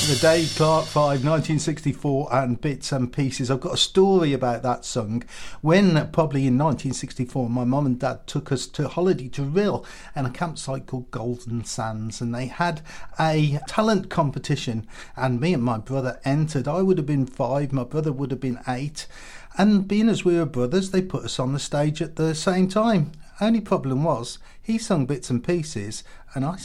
The Dave Clark 5, 1964 and Bits and Pieces. I've got a story about that song. When, probably in 1964, my mum and dad took us to holiday to Rhyl and a campsite called Golden Sands, and they had a talent competition, and me and my brother entered. I would have been 5, my brother would have been 8, and being as we were brothers, they put us on the stage at the same time. Only problem was, he sung Bits and Pieces and I